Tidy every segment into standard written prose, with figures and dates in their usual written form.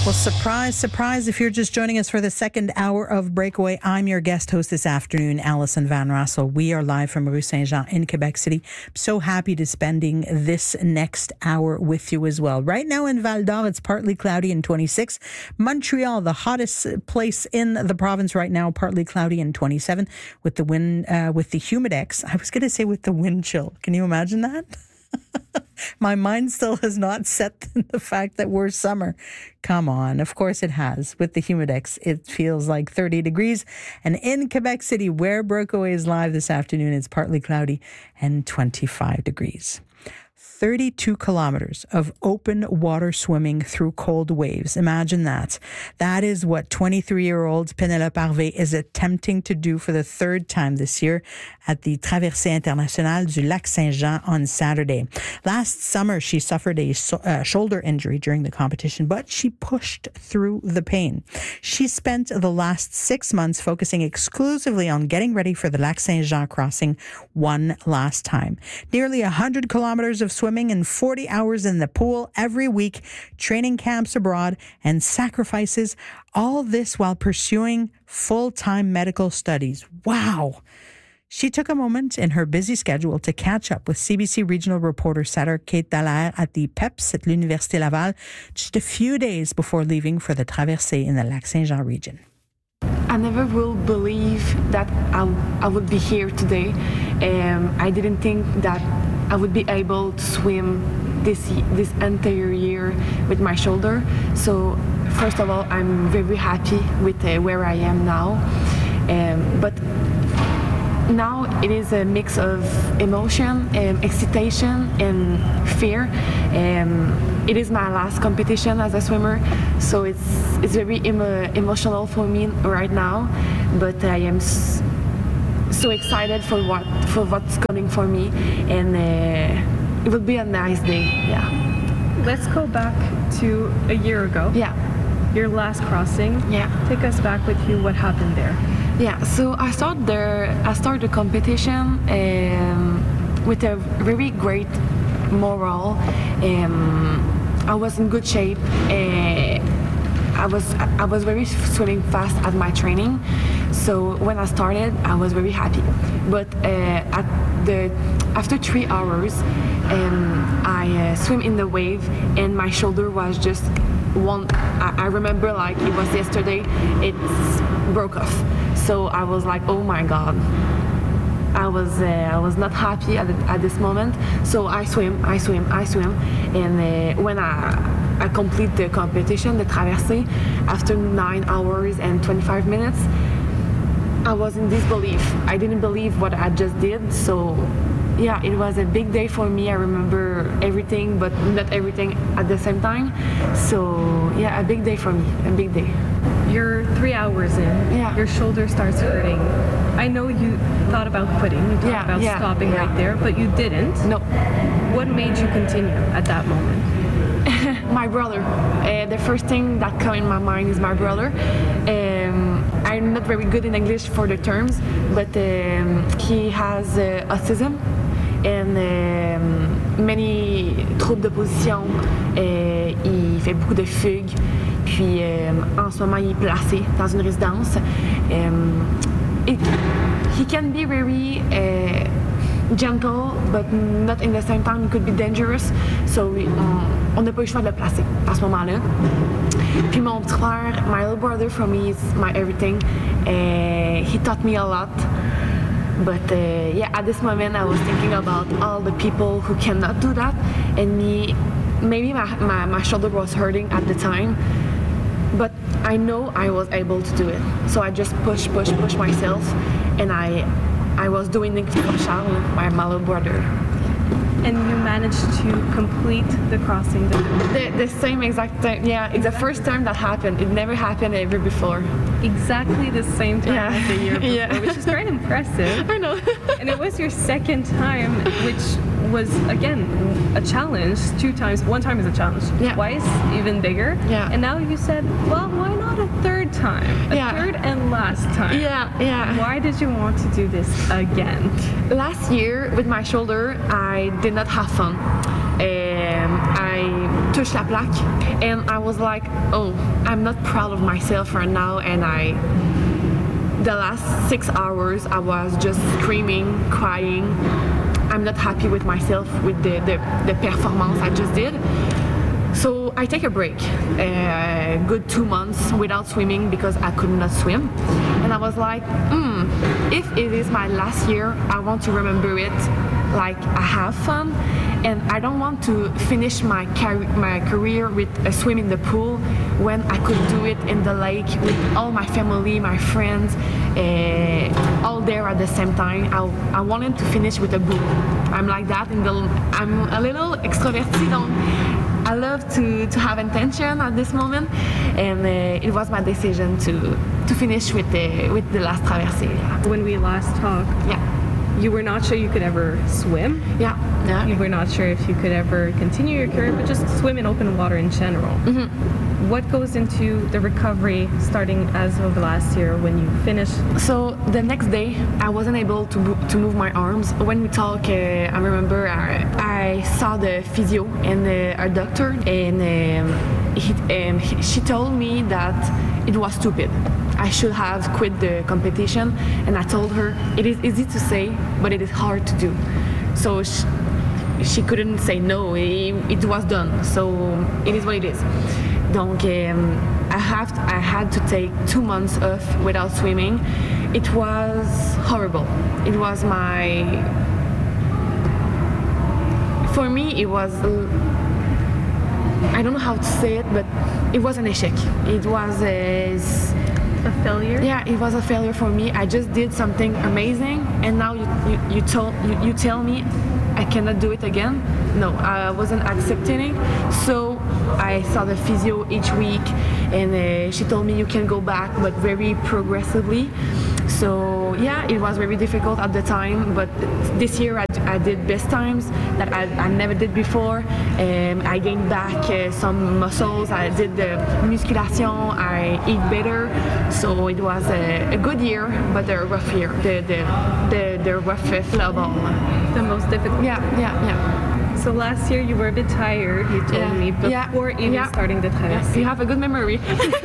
Well, surprise, surprise, if you're just joining us for the second hour of Breakaway, I'm your guest host this afternoon, Alison Van Russell. We are live from Rue Saint-Jean in Quebec City. I'm so happy to spending this next hour with you as well. Right now in Val d'Or, it's partly cloudy and 26. Montreal, the hottest place in the province right now, partly cloudy and 27 with the wind, with the humidex. I was going to say with the wind chill. Can you imagine that? My mind still has not set the fact that we're summer. Come on. Of course it has. With the humidex, it feels like 30 degrees. And in Quebec City, where Breakaway is live this afternoon, it's partly cloudy and 25 degrees. 32 kilometers of open water swimming through cold waves. Imagine that. That is what 23-year-old Penelope Harvey is attempting to do for the third time this year at the Traversée Internationale du Lac Saint-Jean on Saturday. Last summer, she suffered a shoulder injury during the competition, but she pushed through the pain. She spent the last 6 months focusing exclusively on getting ready for the Lac Saint-Jean crossing one last time. Nearly 100 kilometers of swimming and 40 hours in the pool every week, training camps abroad, and sacrifices, all this while pursuing full-time medical studies. Wow! She took a moment in her busy schedule to catch up with CBC regional reporter Sarah Kate Dallaire at the PEPS at l'Université Laval just a few days before leaving for the Traversée in the Lac Saint-Jean region. I never will believe that I would be here today. I didn't think that I would be able to swim this entire year with my shoulder. So first of all, I'm very happy with where I am now. But now it is a mix of emotion, excitation, and fear. It is my last competition as a swimmer, so it's very emotional for me right now. But I am so excited for what's coming for me, and it will be a nice day. Yeah. Let's go back to a year ago. Yeah. Your last crossing. Yeah. Take us back with you. What happened there? Yeah. So I started the competition with a very great morale. I was in good shape. I was very swimming fast at my training, so when I started, I was very happy. But after 3 hours, I swim in the wave, and my shoulder was just one. I remember like it was yesterday. It broke off. So I was like, oh my God. I was not happy at this moment. So I swim, and when I complete the competition, the Traversée, after 9 hours and 25 minutes, I was in disbelief. I didn't believe what I just did. So yeah, it was a big day for me. I remember everything, but not everything at the same time. So yeah, a big day for me, a big day. You're 3 hours in. Yeah. Your shoulder starts hurting. I know you thought about quitting. You thought about stopping right there, but you didn't. No. What made you continue at that moment? My brother. The first thing that comes in my mind is my brother. I'm not very good in English for the terms, but he has autism and many troubles de position. Il fait beaucoup de fugues. Puis en ce moment, il est placé dans une résidence. He can be very gentle, but not in the same time. It could be dangerous. So on n'a pas eu le choix de le placer à ce moment-là. Puis mon petit frère, my little brother, for me is my everything. He taught me a lot. But yeah, at this moment, I was thinking about all the people who cannot do that, and me. Maybe my shoulder was hurting at the time, but I know I was able to do it. So I just push myself, and I was doing it for Charles, my little brother. And you managed to complete the crossing. The same exact time. Yeah, it's the first time that happened. It never happened ever before. Exactly the same time as the year before, which is quite impressive. I know. And it was your second time, which was, again, a challenge 2 times. 1 time is a challenge. Yeah. Twice, even bigger. Yeah. And now you said, well, why not a 3rd time? A 3rd and last time. Yeah. Why did you want to do this again? Last year, with my shoulder, I did not have fun. touche la plaque, and I was like, oh, I'm not proud of myself right now, and the last 6 hours I was just screaming, crying. I'm not happy with myself with the performance I just did. So I take a break, a good 2 months without swimming because I could not swim. And I was like, if it is my last year, I want to remember it like I have fun, and I don't want to finish my career with a swim in the pool when I could do it in the lake with all my family, my friends, all there at the same time. I wanted to finish with a boom. I'm like that. I'm a little extroverted. I love to have intention at this moment, and it was my decision to finish with the last traversée. When we last talked, you were not sure you could ever swim. Yeah. You were not sure if you could ever continue your career, but just swim in open water in general. Mm-hmm. What goes into the recovery starting as of last year when you finished? So the next day, I wasn't able to move my arms. When we talk, I remember I saw the physio and our doctor, and she told me that it was stupid. I should have quit the competition, and I told her it is easy to say, but it is hard to do. So she couldn't say no. It was done. So it is what it is. Donc I had to take 2 months off without swimming. It was horrible. It was for me it was, I don't know how to say it, but it was an échec. It was a failure? Yeah, it was a failure for me. I just did something amazing, and now you tell me I cannot do it again. No, I wasn't accepting it. So I saw the physio each week, and she told me you can go back, but very progressively. So yeah, it was very difficult at the time, but this year I did best times that I never did before. I gained back some muscles. I did the musculation. I eat better. So it was a good year, but a rough year. The rough floorball. The most difficult. Yeah. So last year you were a bit tired, you told me, before even starting the traversée. You have a good memory.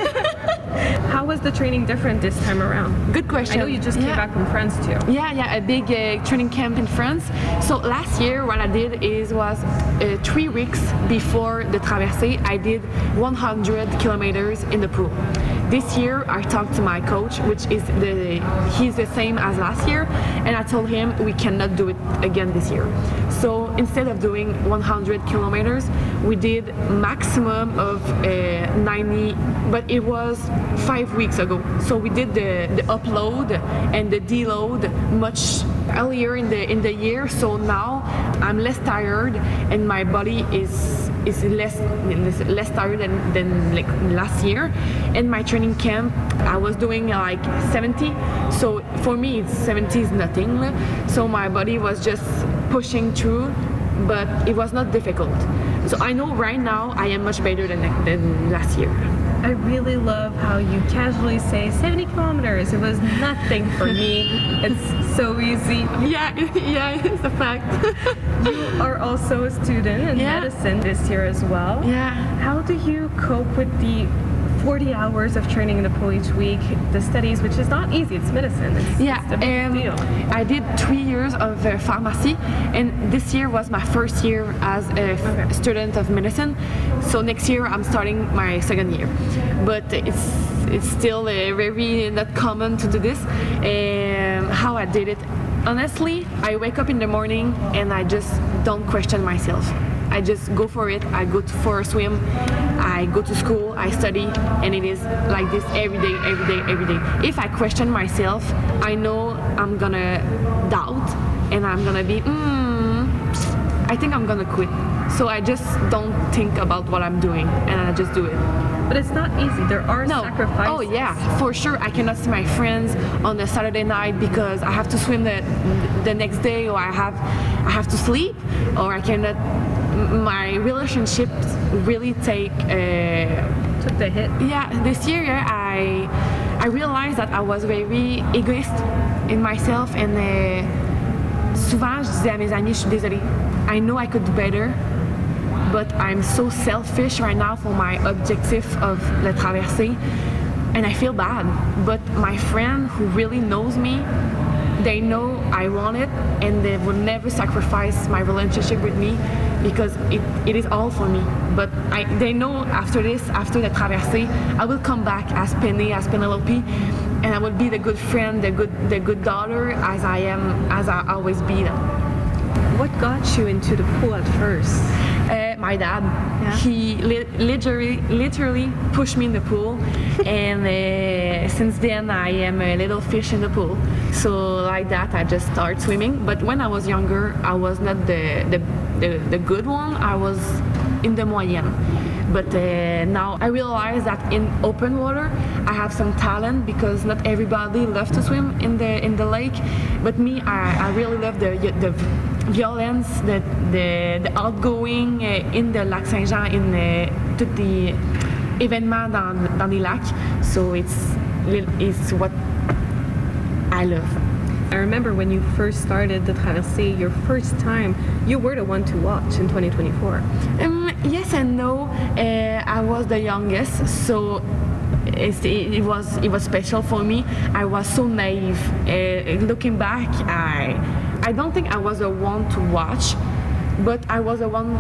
How was the training different this time around? Good question. I know you just came back from France too. Yeah, a big training camp in France. So last year what I did was 3 weeks before the traversée, I did 100 kilometers in the pool. This year I talked to my coach, which is he's the same as last year, and I told him we cannot do it again this year. So instead of doing 100 kilometers, we did maximum of 90, but it was 5 weeks ago. So we did the upload and the deload much earlier in the year. So now I'm less tired, and my body is less tired than like last year. In my training camp, I was doing like 70. So for me, 70 is nothing. So my body was just pushing through, but it was not difficult. So I know right now I am much better than last year. I really love how you casually say 70 kilometers. It was nothing for me. It's so easy. Yeah, it's a fact. You are also a student in medicine this year as well. Yeah. How do you cope with the 40 hours of training in the pool each week, the studies, which is not easy, it's medicine. It's a big deal. I did 3 years of pharmacy, and this year was my first year as a student of medicine. So next year I'm starting my second year. But it's still very not common to do this. How I did it, honestly, I wake up in the morning and I just don't question myself. I just go for it. I go for a swim. I go to school. I study, and it is like this every day. If I question myself, I know I'm gonna doubt, and I'm gonna be, I think I'm gonna quit. So I just don't think about what I'm doing, and I just do it. But it's not easy. There are sacrifices. Oh yeah, for sure. I cannot see my friends on a Saturday night because I have to swim the next day, or I have to sleep, or I cannot. My relationships really took the hit. Yeah, this year I realized that I was very egoist in myself, and souvent je disais à mes amis, je suis désolée. I know I could do better, but I'm so selfish right now for my objective of La Traversée, and I feel bad. But my friend who really knows me, they know I want it, and they will never sacrifice my relationship with me because it is all for me. But they know after this, after the Traversée, I will come back as Penny, as Penelope, and I will be the good friend, the good daughter as I always be. What got you into the pool at first? My dad. Yeah. He literally pushed me in the pool, and since then I am a little fish in the pool. So like that, I just started swimming. But when I was younger, I was not the good one. I was in the moyenne. But now I realize that in open water, I have some talent because not everybody loves to swim in the lake. But me, I really love the violence, the outgoing in the Lac Saint-Jean, in tous les événements dans les lacs. So it's what I love. I remember when you first started the Traversée, your first time, you were the one to watch in 2024. Yes and no. I was the youngest, so it was special for me. I was so naive. Looking back, I don't think I was the one to watch, but I was the one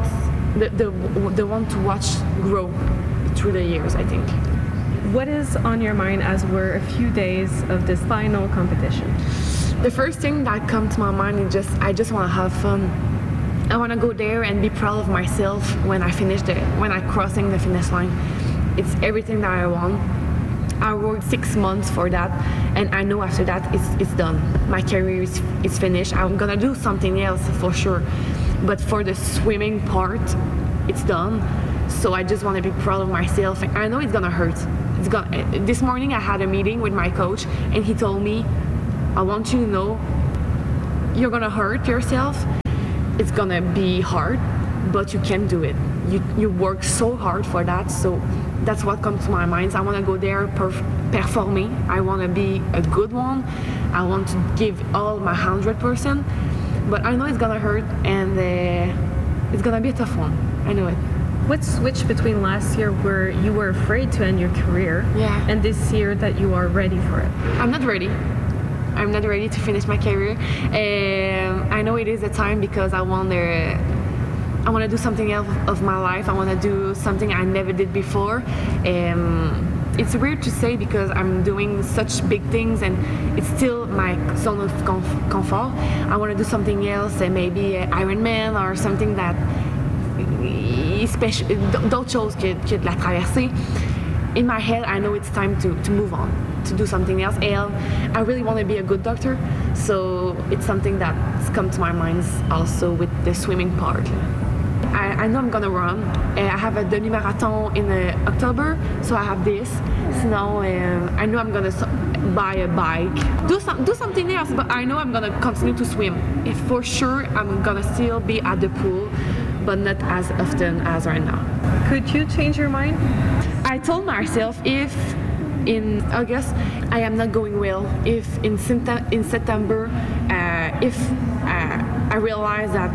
to watch grow through the years, I think. What is on your mind as we're a few days of this final competition? The first thing that comes to my mind is I just want to have fun. I want to go there and be proud of myself when I crossing the finish line. It's everything that I want. I worked 6 months for that, and I know after that it's done. My career is finished. I'm gonna do something else for sure, but for the swimming part, it's done. So I just want to be proud of myself. I know it's gonna hurt. This morning I had a meeting with my coach, and he told me, I want you to know you're gonna hurt yourself. It's gonna be hard, but you can do it. You work so hard for that, so that's what comes to my mind. I want to go there performing. I want to be a good one. I want to give all my 100%, but I know it's gonna hurt, and it's gonna be a tough one. I know it. What switched between last year where you were afraid to end your career and this year that you are ready for it? I'm not ready. I'm not ready to finish my career. I know it is a time because I want to do something else of my life. I want to do something I never did before. It's weird to say because I'm doing such big things and it's still my zone of comfort. I want to do something else, maybe Ironman or something that is special, d'autres choses que de la traversée. In my head, I know it's time to move on, to do something else. And I really want to be a good doctor, so it's something that's come to my mind also with the swimming part. I know I'm gonna run. I have a demi-marathon in October, so I have this. Sinon, I know I'm gonna buy a bike, do something else, but I know I'm gonna continue to swim. If for sure, I'm gonna still be at the pool, but not as often as right now. Could you change your mind? I told myself if in August I am not going well, if in September, if I realize that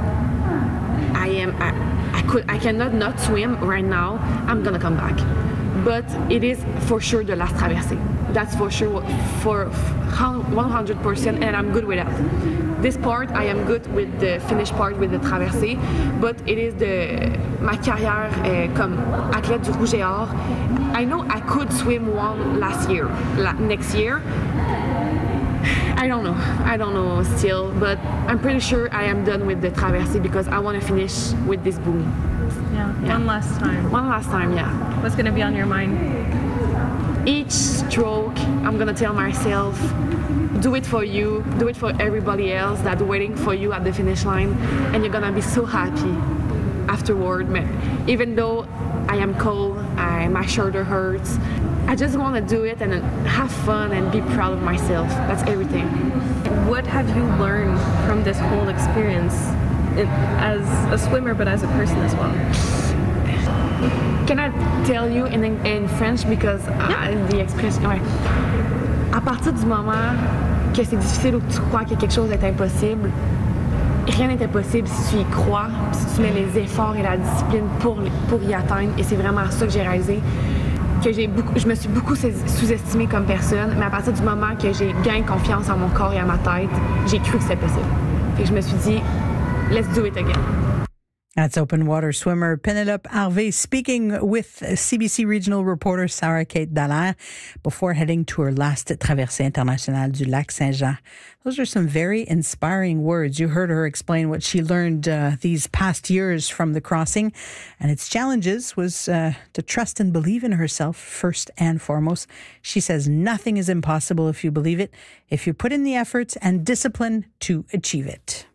I cannot not swim right now, I'm gonna come back. But it is for sure the last traversée. That's for sure, for 100%, and I'm good with that. This part, I am good with the finish part with the traversée, but it is ma carrière comme athlète du Rouge et Or. I know I could swim one next year. I don't know still, but I'm pretty sure I am done with the traversée because I want to finish with this boom. Yeah. One last time, yeah. What's going to be on your mind? Each stroke, I'm going to tell myself, do it for you, do it for everybody else that's waiting for you at the finish line, and you're going to be so happy afterward. Even though I am cold, my shoulder hurts, I just want to do it and have fun and be proud of myself. That's everything. What have you learned from this whole experience as a swimmer, but as a person as well? Can I tell you in French because the expression? Ouais. À partir du moment que c'est difficile ou que tu crois que quelque chose est impossible, rien n'est impossible si tu y crois, si tu mets les efforts et la discipline pour y atteindre. Et c'est vraiment ça que j'ai réalisé, que je me suis beaucoup sous-estimée comme personne, mais à partir du moment que j'ai gagné confiance en mon corps et à ma tête, j'ai cru que c'était possible. Fait que je me suis dit, let's do it again. That's open water swimmer Penelope Harvey speaking with CBC regional reporter Sarah Kate Dallaire before heading to her last traversée internationale du Lac Saint-Jean. Those are some very inspiring words. You heard her explain what she learned these past years from the crossing, and its challenges was to trust and believe in herself first and foremost. She says nothing is impossible if you believe it, if you put in the efforts and discipline to achieve it.